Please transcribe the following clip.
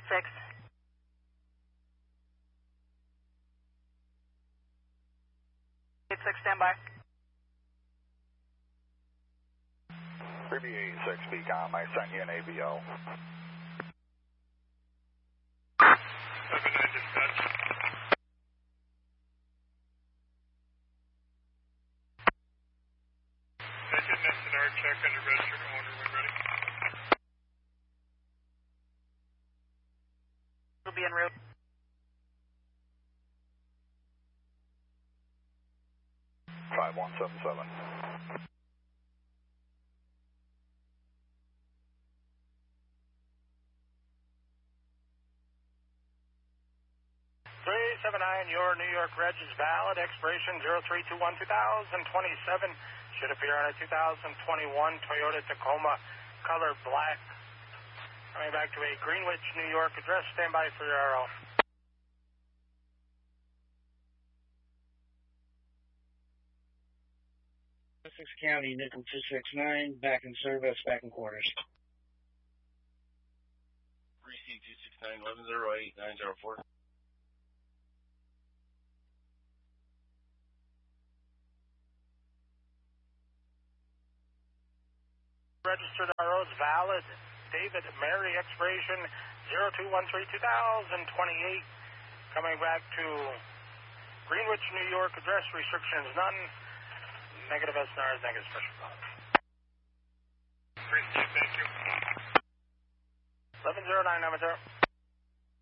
86, standby. 3B86, BCOM, I sent you an ABO. 79 dispatch. I did an SNR check under registered owner when ready. We'll be en route. Five 177. Your New York reg is valid. Expiration 0321-2027. Should appear on a 2021 Toyota Tacoma, color black. Coming back to a Greenwich, New York address. Stand by for your RO. Essex County, Nickel 269, back in service, back in quarters. Receive 269 1108 904. Registered RO is valid. David Mary, expiration 0213-2028. Coming back to Greenwich, New York address. Restrictions none. Negative SNRs, negative special call. Thank you. 110990.